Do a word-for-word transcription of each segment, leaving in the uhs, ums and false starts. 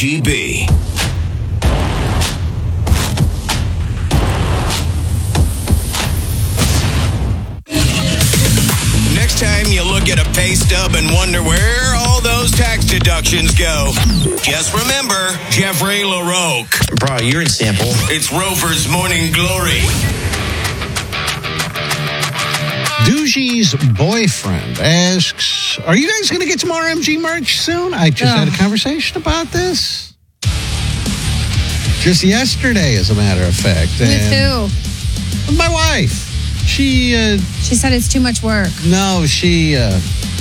G B. Next time you look at a pay stub and wonder where all those tax deductions go, just remember Jeffrey LaRoque. Bro, you're in sample. It's Rover's Morning Glory. Doogie's boyfriend asks, are you guys going to get some R M G merch soon? I just Oh. had a conversation about this. Just yesterday, as a matter of fact. With and who? with my wife. She, uh, She said it's too much work. no, she, uh,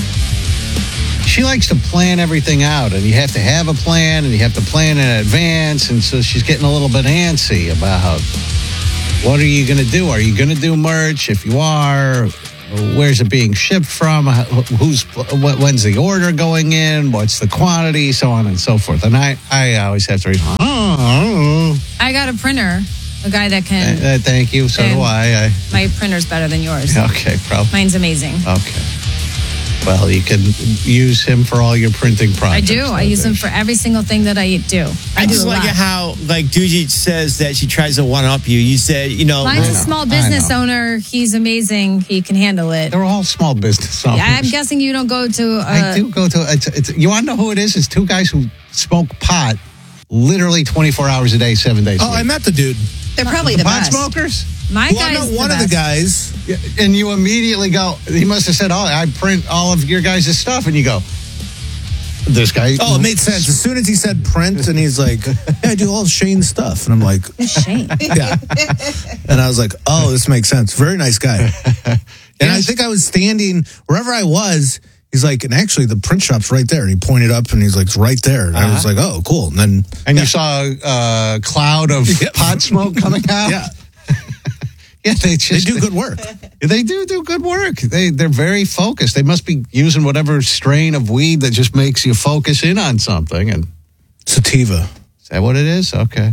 she likes to plan everything out, and you have to have a plan, and you have to plan in advance, and so she's getting a little bit antsy about what are you going to do? Are you going to do merch? If you are, where's it being shipped from? Who's what, when's the order going in? What's the quantity? So on and so forth. And I, I always have to respond, oh, I got a printer, a guy that can. uh, thank you. So do And- I. I. My printer's better than yours. Okay, probably. Mine's amazing. Okay. Well, you can use him for all your printing I projects. do. I use them for every single thing that I do. I, I do just a like lot. it how, like, Doogie says that she tries to one-up you. You said, you know... Mine's I a know, small I business know. owner. He's amazing. He can handle it. They're all small business owners. I'm guessing you don't go to. Uh, I do go to. It's, it's, you want to know who it is? It's two guys who smoke pot literally twenty-four hours a day, seven days a Oh, week. I met the dude. They're probably the pot best. smokers? My Well, I guy's met one the of the best. guys. Yeah, and you immediately go, he must have said, oh, I print all of your guys' stuff. And you go, this guy. Oh, it made sense. As soon as he said print, and he's like, yeah, I do all Shane's stuff. And I'm like, Shame. yeah. And I was like, oh, this makes sense. Very nice guy. And I think I was standing wherever I was. He's like, and actually the print shop's right there. And he pointed up and he's like, it's right there. And I was like, oh, cool. And then, And you saw a cloud of Yep. pot smoke coming out? yeah, Yeah, they they just do good work. They do do good work. They they're very focused. They must be using whatever strain of weed that just makes you focus in on something. And Sativa. is that what it is? Okay.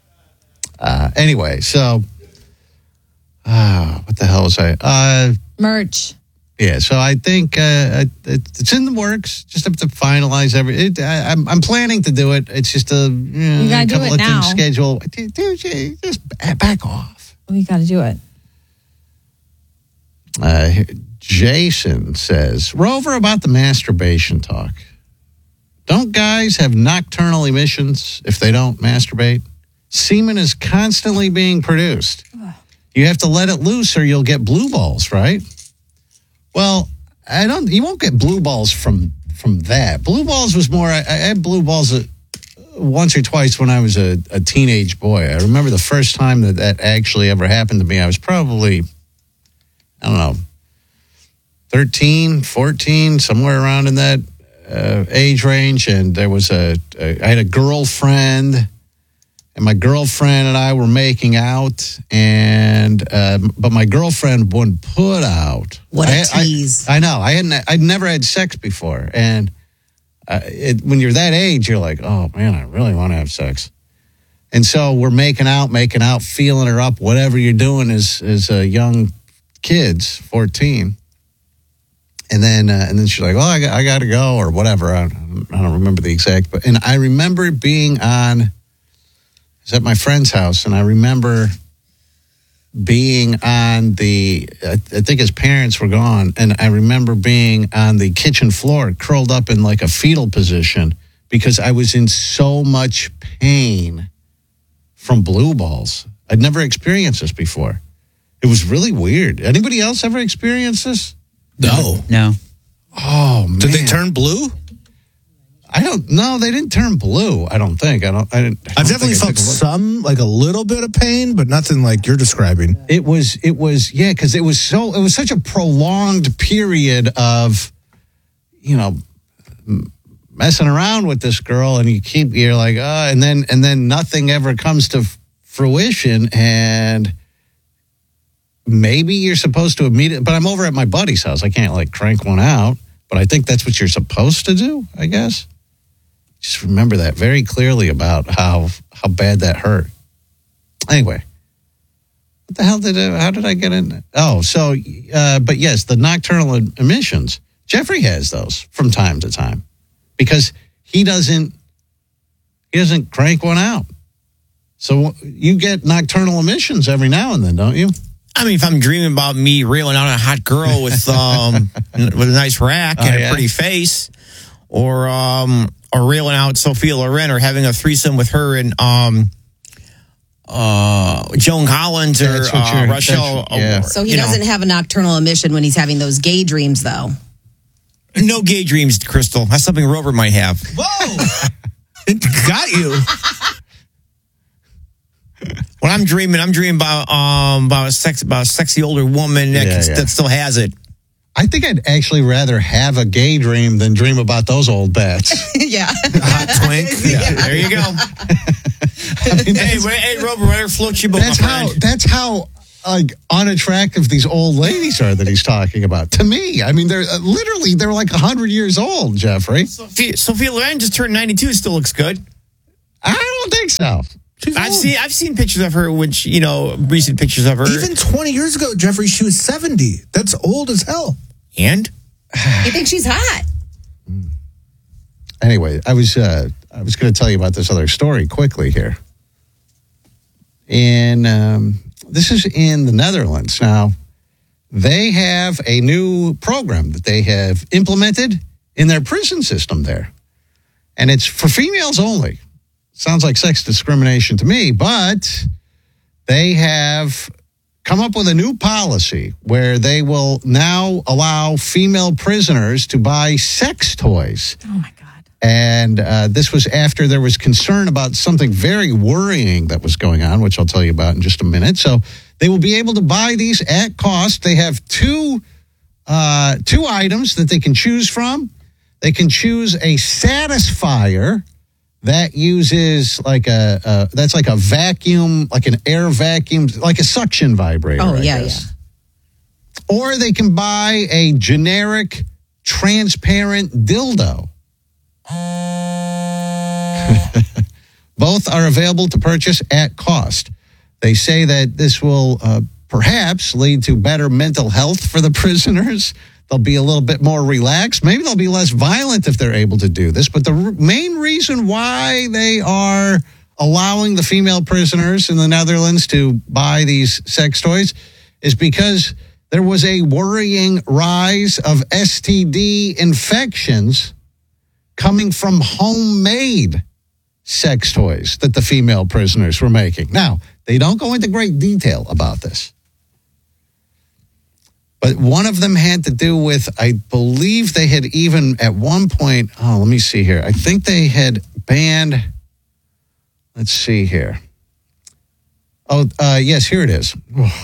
Uh, anyway, so uh, what the hell was I? Uh, Merch. yeah, so I think uh, it, it's in the works. Just have to finalize every. It, I, I'm I'm planning to do it. It's just a, you know, You gotta a do couple it of now. things scheduled. Dude, dude, just back off. We got to do it. Uh, Jason says, Rover, about the masturbation talk. Don't guys have nocturnal emissions if they don't masturbate? Semen is constantly being produced. You have to let it loose or you'll get blue balls, right? Well, I don't. You won't get blue balls from from that. Blue balls was more. I, I had blue balls uh, once or twice when I was a, a teenage boy. I remember the first time that that actually ever happened to me. I was probably, I don't know, thirteen, fourteen, somewhere around in that uh, age range. And there was a, a, I had a girlfriend, and my girlfriend and I were making out. And, uh, but my girlfriend wouldn't put out. What a I- I- tease. I, know. I hadn't, I'd never had sex before. And uh, it, when you're that age, you're like, oh man, I really want to have sex. And so we're making out, making out, feeling her up, whatever you're doing as, as uh, young kids, fourteen. And then, uh, and then she's like, "Well, I got, I got to go," or whatever. I, I don't remember the exact, but and I remember being on. I was at my friend's house, and I remember being on the. I, I think his parents were gone, and I remember being on the kitchen floor, curled up in like a fetal position, because I was in so much pain from blue balls. I'd never experienced this before. It was really weird. Anybody else ever experienced this? No. No. Oh man! Did they turn blue? I don't. No, they didn't turn blue. I don't think. I don't. I didn't. I I've don't definitely think I felt took a look. some, like a little bit of pain, but nothing like you're describing. It was. It was. Yeah, because it was so. It was such a prolonged period of, you know, m- messing around with this girl, and you keep. You're like, uh, and then and then nothing ever comes to f- fruition, and maybe you're supposed to immediately. But I'm over at my buddy's house. I can't like crank one out. But I think that's what you're supposed to do. I guess. Just remember that very clearly about how how bad that hurt. Anyway, what the hell did I, how did I get in? Oh, so uh, but yes, the nocturnal emissions. Jeffrey has those from time to time because he doesn't. He doesn't crank one out. So you get nocturnal emissions every now and then, don't you? I mean, if I'm dreaming about me reeling out a hot girl with um with a nice rack and Oh, yeah? a pretty face, or um or reeling out Sophia Loren, or having a threesome with her and um uh Joan Collins or That's what uh, you're- Rochelle. that's- yeah. or, So he you know. doesn't have a nocturnal emission when he's having those gay dreams, though. No gay dreams, Crystal. That's something Robert might have. Whoa! It got you. When I'm dreaming, I'm dreaming about um about a sex about a sexy older woman that, Yeah, can, yeah. that still has it. I think I'd actually rather have a gay dream than dream about those old bats. Yeah. Hot twink. Yeah, there you go. hey, wait, hey, Robert, whatever floats your boat, That's my how. friend. That's how. Like unattractive these old ladies are that he's talking about. To me, I mean, they're uh, literally they're like a hundred years old. Jeffrey, Sophia, Sophia Loren just turned ninety-two. Still looks good. I don't think so. She's I've old. seen I've seen pictures of her, which you know, recent pictures of her. Even twenty years ago, Jeffrey, she was seventy. That's old as hell. and You think she's hot? Anyway, I was uh, I was going to tell you about this other story quickly here. In um, this is in the Netherlands now. They have a new program that they have implemented in their prison system there, and it's for females only. Sounds like sex discrimination to me, but they have come up with a new policy where they will now allow female prisoners to buy sex toys. Oh my God. And uh, this was after there was concern about something very worrying that was going on, which I'll tell you about in just a minute. So they will be able to buy these at cost. They have two uh, two items that they can choose from. They can choose a Satisfier that uses like a, a that's like a vacuum, like an air vacuum, like a suction vibrator. Oh, I yeah, guess. Or they can buy a generic transparent dildo. Both are available to purchase at cost. They say that this will uh, perhaps lead to better mental health for the prisoners. They'll be a little bit more relaxed. Maybe they'll be less violent if they're able to do this. But the r- main reason why they are allowing the female prisoners in the Netherlands to buy these sex toys is because there was a worrying rise of S T D infections coming from homemade sex toys that the female prisoners were making. Now, they don't go into great detail about this. But one of them had to do with, I believe they had even at one point, oh, let me see here. I think they had banned, let's see here. Oh, uh, yes, here it is.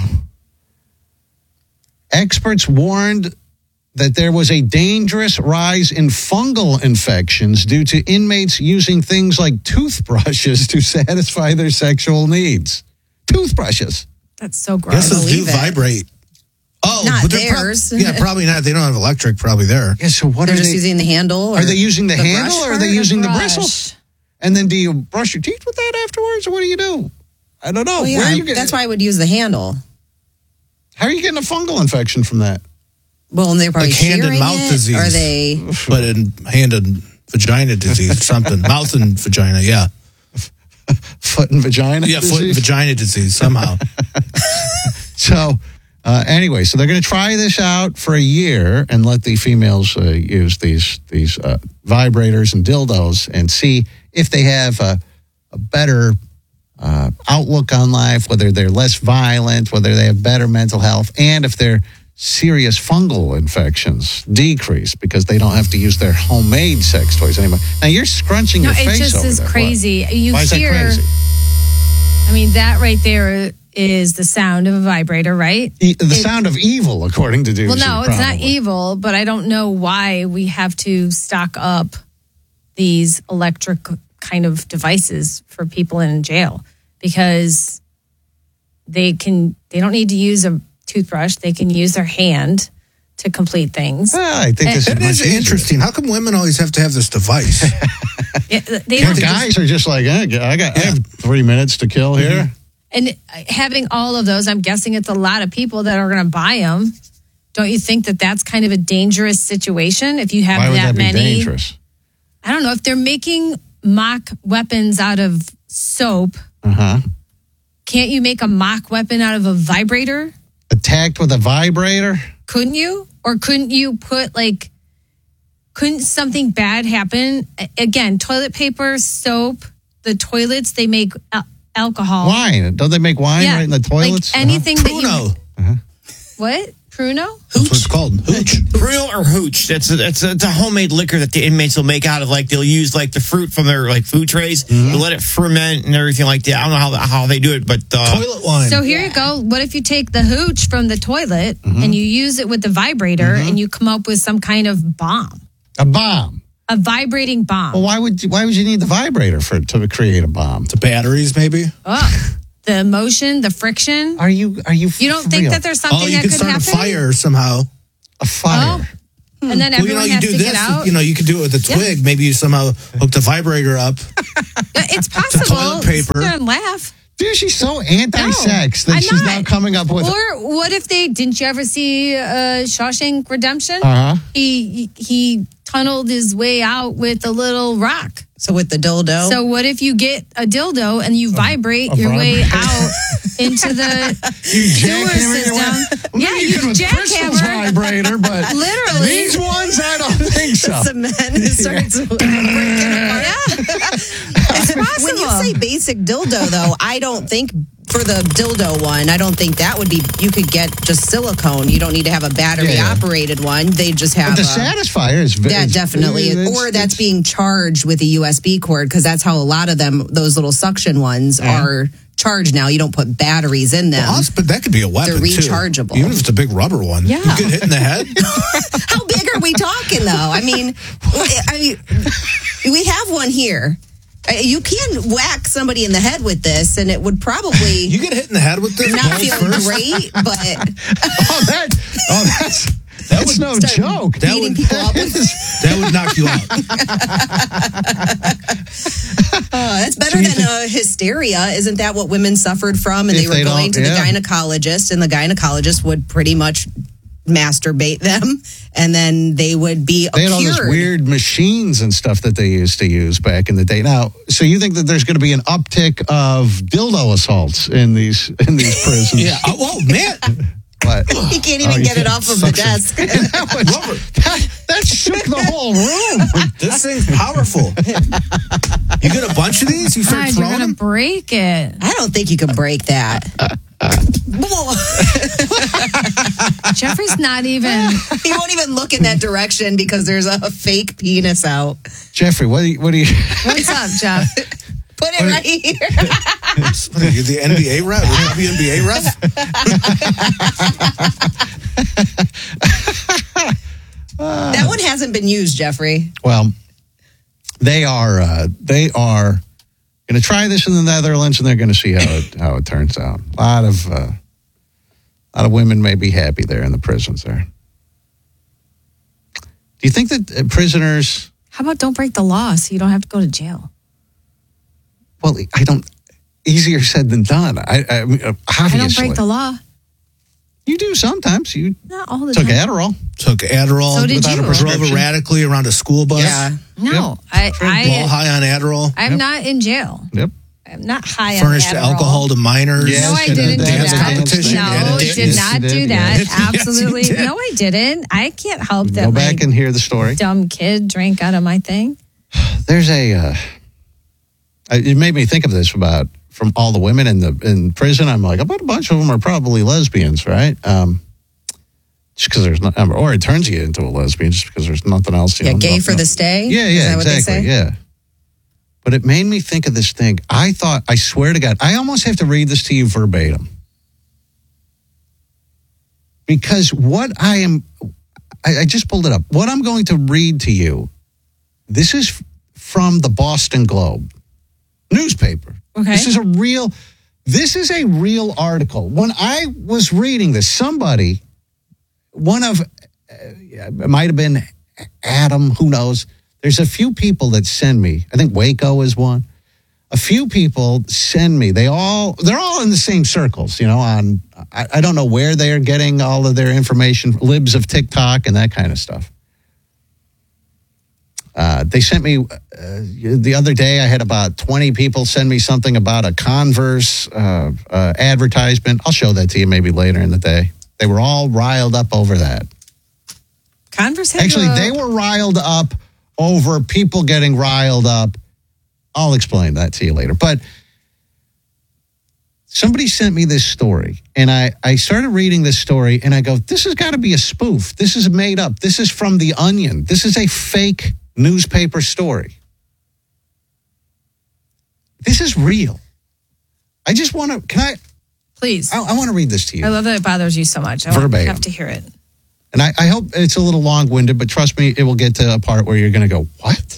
Experts warned that there was a dangerous rise in fungal infections due to inmates using things like toothbrushes to satisfy their sexual needs. Toothbrushes. That's so Yes, gross. those do believe it. vibrate. Oh, Not but they're prob- theirs. yeah, probably not. They don't have electric probably there. Yeah, so what They're are just they? using the handle? Or Are they using the, handle brush or are they part? using the brush. bristles? And then do you brush your teeth with that afterwards or what do you do? I don't know. Oh, yeah. Where are you getting, That's why I would use the handle. How are you getting a fungal infection from that? Well, and they're probably Like hand and shearing mouth it. disease. Are they? But in hand and vagina disease, something. Mouth and vagina, yeah. Foot and vagina? Yeah, foot and disease? vagina disease, somehow. So, uh, anyway, so they're going to try this out for a year and let the females uh, use these these uh, vibrators and dildos and see if they have a, a better uh, outlook on life, whether they're less violent, whether they have better mental health, and if their serious fungal infections decrease because they don't have to use their homemade sex toys anymore. Now, you're scrunching No, your it face just over is there. What? crazy. You Why is hear, that crazy? I mean, that right there is the sound of a vibrator, right? E- the sound of evil, according to Ducey. Well, no, it's not probably. evil, but I don't know why we have to stock up these electric kind of devices for people in jail because they can they don't need to use a toothbrush. They can use their hand to complete things. Well, I think this is That much is easier. interesting. How come women always have to have this device? It- they Yeah, don't guys are just like, eh, I got, I have three minutes to kill here. And having all of those, I'm guessing it's a lot of people that are going to buy them. Don't you think that that's kind of a dangerous situation if you have Why would that that be many? dangerous? I don't know if they're making mock weapons out of soap, Uh-huh. can't you make a mock weapon out of a vibrator? Attacked with a vibrator? Couldn't you? Or couldn't you put like, couldn't something bad happen? A- Again, toilet paper, soap, the toilets, they make al- alcohol. Wine. Don't they make wine Yeah, right in the toilets? Like anything that Pruno. you. What? Pruno? That's what it's called. Hooch. Pruno or hooch. That's a, that's a, it's a homemade liquor that the inmates will make out of, like, they'll use like the fruit from their like food trays to let it ferment and everything like that. I don't know how how they do it, but uh, Toilet wine. So here you go. What if you take the hooch from the toilet and you use it with the vibrator and you come up with some kind of bomb, A bomb. a vibrating bomb? Well, why would you, why would you need the vibrator for to create a bomb? the batteries, maybe. Oh, the emotion, the friction. Are you are you? You don't for think real? that there's something Oh, you that could could start happen? a fire somehow. a fire? Oh, and then Well, you everyone know, you has do to this. get out. You know, you could do it with a twig. Maybe you somehow hook the vibrator up. It's possible. toilet paper. Sit there and laugh. Dude, she's so anti-sex No, that I'm she's not. now coming up with. Or what if they didn't you ever see uh, Shawshank Redemption? Uh-huh. He he tunneled his way out with a little rock. So with the dildo. So what if you get a dildo and you vibrate your way out into the you sewer jackhammer your way- system? Well, Yeah, maybe you could with Crystal's jackhammer. vibrator, but Literally. these ones, I don't think so. cement starts breaking apart. It's possible. When you say basic dildo, though, I don't think for the dildo one, I don't think that would be. You could get just silicone. You don't need to have a battery Yeah, yeah. operated one. They just have But the a, Satisfier is very that definitely, it's- or it's- that's being charged with a U S B cord because that's how a lot of them, those little suction ones, are charged now. You don't put batteries in them. Well, us- but that could be a weapon They're too. rechargeable. Even if it's a big rubber one. Yeah. You get hit in the head. How big are we talking, though? I mean, I mean, we have one here. Uh, You can whack somebody in the head with this, and it would probably You get hit in the head with this. not balls feel first. great, but Oh, that, oh, that's that's no start joke. That beating would, people up with that would knock you out. Uh, that's better than uh, hysteria. Isn't that what women suffered from? And If they were they going don't- to the yeah. gynecologist, and the gynecologist would pretty much masturbate them, and then they would be They had all cured. these weird machines and stuff that they used to use back in the day. Now, so you think that there's going to be an uptick of dildo assaults in these in these prisons? Yeah. Oh, whoa, man. What? He can't Oh, even you get it can't off of the suction. desk. that, was, that, that shook the whole room. This thing's powerful. You get a bunch of these, you start God, you're throwing gonna them. break it. I don't think you can break that. Jeffrey's not even. He won't even look in that direction because there's a fake penis out. Jeffrey, what do you, what do you What's up, Jeff? Put it right here. What are you, the N B A ref? The N B A ref? That one hasn't been used, Jeffrey. Well, they are uh, they are going to try this in the Netherlands, and they're going to see how it how it turns out. A lot of uh, a lot of women may be happy there in the prisons. There. Do you think that uh, prisoners? How about don't break the law so you don't have to go to jail? Well, I don't. Easier said than done. I, I mean, uh, I obviously, don't break the law. you do sometimes. You Not all the took time. Adderall. Took Adderall. So did without a you. Drove prescription. erratically around a school bus. Yeah. No, I, Ball I, high on Adderall. I'm not in jail. Yep. I'm not high Furnished on Adderall. alcohol to minors. Yes, No, I you didn't did. do Dance that. competition. No, Yeah, did yes, not you do did, that. yes. Yes, you Absolutely. did. No, I didn't. I can't help that Go my back and hear the story. dumb kid drank out of my thing. There's a. Uh, it made me think of this about from all the women in the in prison. I'm like, I bet a bunch of them are probably lesbians, right? Um, just because there's not, or it turns you into a lesbian just because there's nothing else. You Yeah, know, gay no- for no- the stay? Yeah, Is yeah, that what they exactly, say? yeah. But it made me think of this thing. I thought, I swear to God, I almost have to read this to you verbatim. Because what I am, I, I just pulled it up. What I'm going to read to you, this is f- from the Boston Globe newspaper. Okay. This is a real, this is a real article. When I was reading this, somebody, one of, uh, it might have been Adam, who knows. There's a few people that send me. I think Waco is one. A few people send me. They all they're all in the same circles, you know. On I, I don't know where they are getting all of their information, libs of TikTok and that kind of stuff. Uh, they sent me, uh, the other day, I had about twenty people send me something about a Converse uh, uh, advertisement. I'll show that to you maybe later in the day. They were all riled up over that. Converse had Actually, a- they were riled up over people getting riled up. I'll explain that to you later. But somebody sent me this story, and I, I started reading this story, and I go, this has got to be a spoof. This is made up. This is from The Onion. This is a fake newspaper story. This is real. I just want to, can I? Please. I, I want to read this to you. I love that it bothers you so much. I Verbatim. have to hear it. And I, I hope it's a little long-winded, but trust me, it will get to a part where you're going to go, what?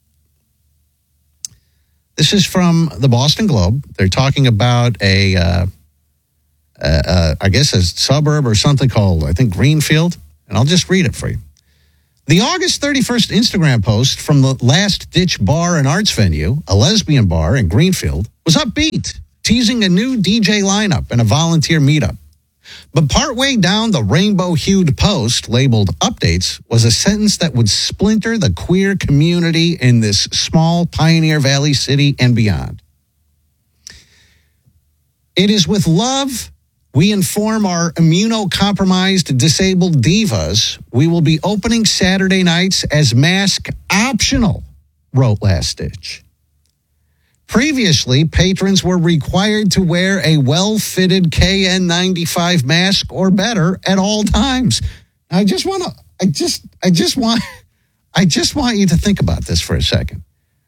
This is from the Boston Globe. They're talking about a, uh, uh, uh, I guess, a suburb or something called, I think, Greenfield. And I'll just read it for you. The August thirty-first Instagram post from the Last Ditch Bar and Arts Venue, a lesbian bar in Greenfield, was upbeat, teasing a new D J lineup and a volunteer meetup. But partway down the rainbow-hued post labeled Updates was a sentence that would splinter the queer community in this small Pioneer Valley city and beyond. It is with love we inform our immunocompromised disabled divas we will be opening Saturday nights as mask optional, wrote Last Ditch. Previously, patrons were required to wear a well-fitted K N ninety-five mask or better at all times. I just want to, I just, I just want, I just want you to think about this for a second.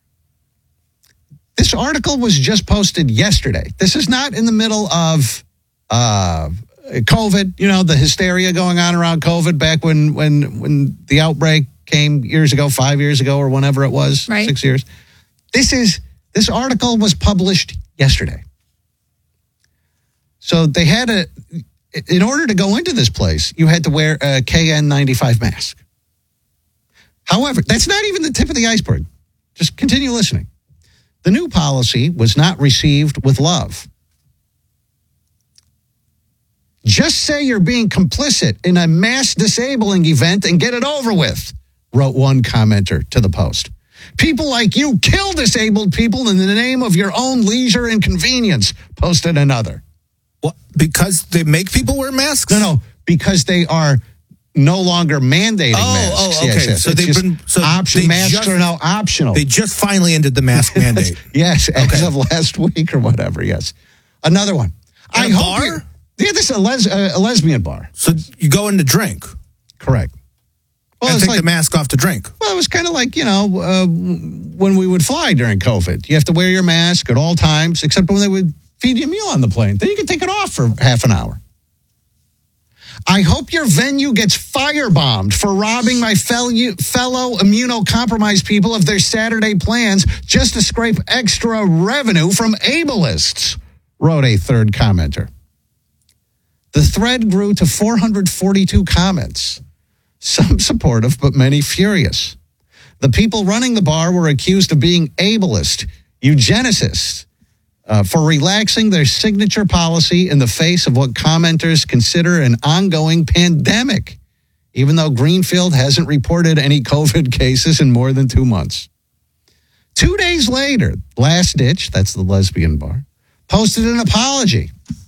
This article was just posted yesterday. This is not in the middle of uh, COVID, you know, the hysteria going on around COVID back when, when, when the outbreak came years ago, five years ago, or whenever it was, Right. six years. This is, This article was published yesterday. So they had a, in order to go into this place, you had to wear a K N ninety-five mask. However, that's not even the tip of the iceberg. Just continue listening. The new policy was not received with love. Just say you're being complicit in a mass disabling event and get it over with, wrote one commenter to the Post. People like you kill disabled people in the name of your own leisure and convenience, posted another. What? Because they make people wear masks? No, no, because they are no longer mandating Oh, masks. oh, okay. Yes, yes. So It's they've just been- so option, they masks just- are now optional. They just finally ended the mask mandate. Yes, as Okay. of last week or whatever, yes. Another one. At I a hope bar? you- Yeah, this is a, les- uh, a lesbian bar. So you go in to drink Correct. Well, and it's take like, the mask off to drink. well, it was kind of like, you know, uh, when we would fly during COVID. You have to wear your mask at all times, except when they would feed you a meal on the plane. Then you can take it off for half an hour. I hope your venue gets firebombed for robbing my fellow, fellow immunocompromised people of their Saturday plans just to scrape extra revenue from ableists, wrote a third commenter. The thread grew to four hundred forty-two comments, some supportive but many furious. The people running the bar were accused of being ableist, eugenicists, uh, for relaxing their signature policy in the face of what commenters consider an ongoing pandemic, even though Greenfield hasn't reported any COVID cases in more than two months. Two days later, Last Ditch, that's the lesbian bar, posted an apology.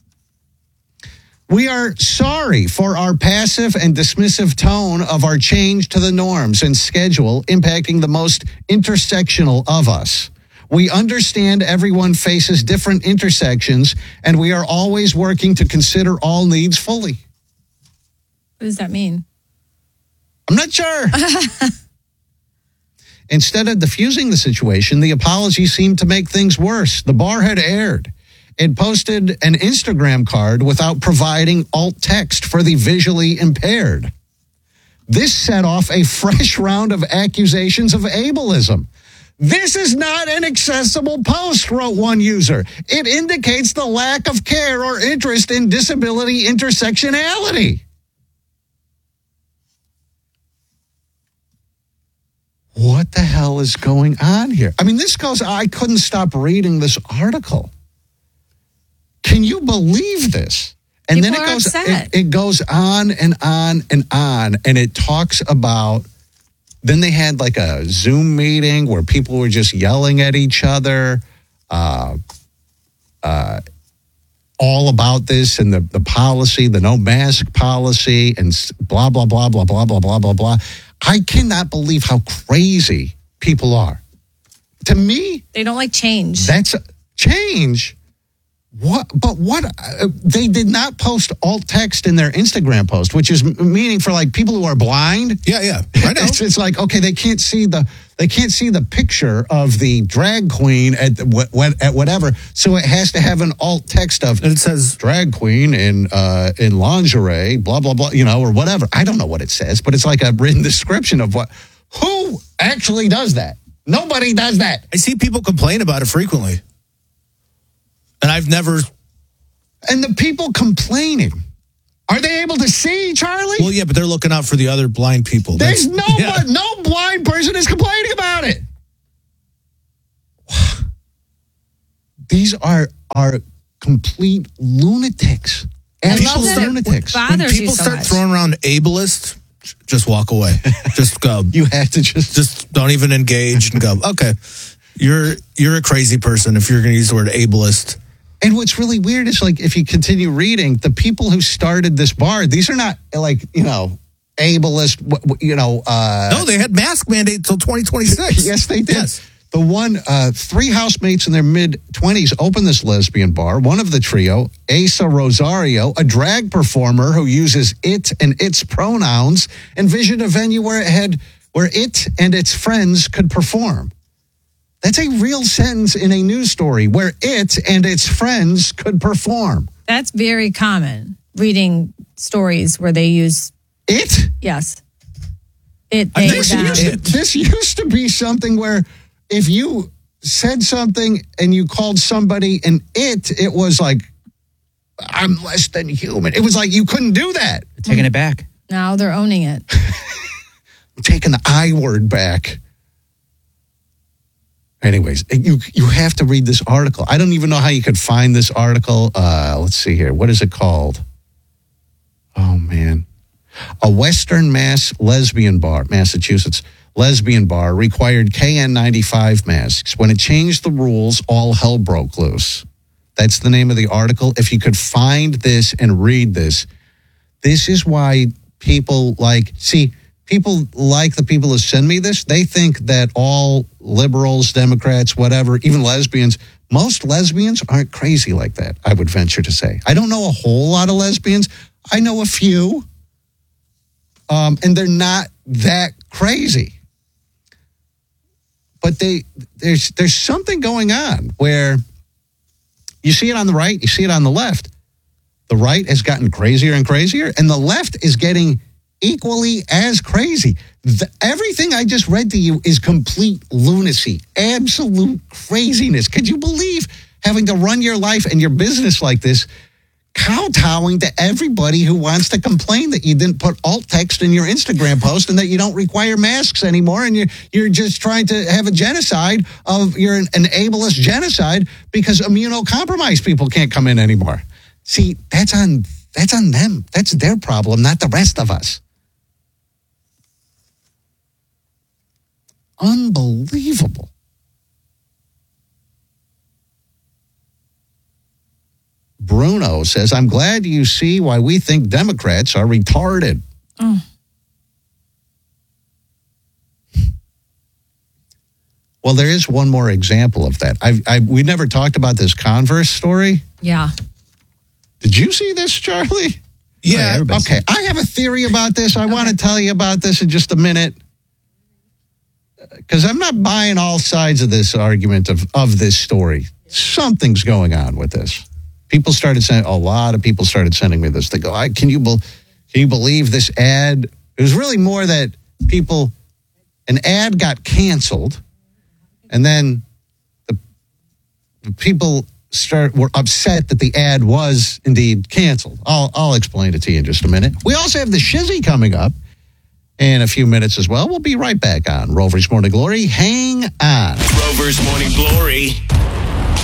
We are sorry for our passive and dismissive tone of our change to the norms and schedule impacting the most intersectional of us. We understand everyone faces different intersections, and we are always working to consider all needs fully. What does that mean? I'm not sure. Instead of diffusing the situation, the apology seemed to make things worse. The bar had aired. It posted an Instagram card without providing alt text for the visually impaired. This set off a fresh round of accusations of ableism. This is not an accessible post, wrote one user. It indicates the lack of care or interest in disability intersectionality. What the hell is going on here? I mean, this goes, I couldn't stop reading this article. Can you believe this? And People then it are goes upset. it, it goes on and on and on, and it talks about Then they had like a Zoom meeting where people were just yelling at each other, uh, uh, all about this and the, the policy, the no mask policy, and blah, blah, blah, blah, blah, blah, blah, blah, blah. I cannot believe how crazy people are. To me, They don't like change. that's a change. What? But what? Uh, they did not post alt text in their Instagram post, which is m- meaning for like people who are blind. Yeah, yeah. I know. It's, it's like, okay, they can't see the they can't see the picture of the drag queen at the, what, what, at whatever, so it has to have an alt text of And it says, drag queen in uh, in lingerie, blah blah blah, you know, or whatever. I don't know what it says, but it's like a written description of what. Who actually does that? Nobody does that. I see people complain about it frequently. And I've never, And the people complaining, are they able to see, Charlie? well, yeah, but they're looking out for the other blind people. There's That's- no yeah. no blind person is complaining about it. These are are complete lunatics. I love Absolute that it lunatics. bothers When you people so start much. throwing around ableist, just walk away. Just go. You have to just Just don't even engage and go, okay, you're you're a crazy person if you're going to use the word ableist. And what's really weird is like if you continue reading, the people who started this bar, these are not like, you know, ableist, w- w- you know, uh No, they had mask mandate till twenty twenty-six. yes, they did. Yes. The one, uh, three housemates in their mid-twenties opened this lesbian bar. One of the trio, Asa Rosario, a drag performer who uses it and its pronouns, envisioned a venue where it had, where it and its friends could perform. That's a real sentence in a news story, where it and its friends could perform. That's very common. Reading stories where they use It? yes. It I've they never This seen them. used, it. this used to be something where if you said something and you called somebody an it, it was like, I'm less than human. It was like you couldn't do that. Taking it back. Now they're owning it. Taking the I word back. Anyways, you you have to read this article. I don't even know how you could find this article. Uh, let's see here. What is it called? Oh, man. A Western Mass lesbian bar, Massachusetts, lesbian bar required K N ninety-five masks. When it changed the rules, all hell broke loose. That's the name of the article. If you could find this and read this, this is why people like, see, people like the people who send me this, they think that all liberals, Democrats, whatever, even lesbians, most lesbians aren't crazy like that, I would venture to say. I don't know a whole lot of lesbians. I know a few. Um, and they're not that crazy. But they there's there's something going on where you see it on the right, you see it on the left. The right has gotten crazier and crazier, and the left is getting equally as crazy. The, everything I just read to you is complete lunacy, absolute craziness. Could you believe having to run your life and your business like this, kowtowing to everybody who wants to complain that you didn't put alt text in your Instagram post and that you don't require masks anymore, and you're you're just trying to have a genocide of you're an, an ableist genocide because immunocompromised people can't come in anymore. See, that's on that's on them. That's their problem, not the rest of us. Unbelievable. Bruno says, I'm glad you see why we think Democrats are retarded. Oh. Well, there is one more example of that. I, I we never talked about this Converse story. Yeah. Did you see this, Charlie? Yeah. everybody Okay, I have a theory about this. I want to tell you about this in just a minute. Because I'm not buying all sides of this argument of, of this story. Something's going on with this. People started saying, a lot of people started sending me this. They go, I, can you be, can you believe this ad? It was really more that people, an ad got canceled, and then the, the people start were upset that the ad was indeed canceled. I'll I'll explain it to you in just a minute. We also have the Shizzy coming up in a few minutes as well. We'll be right back on Rover's Morning Glory. Hang on. Rover's Morning Glory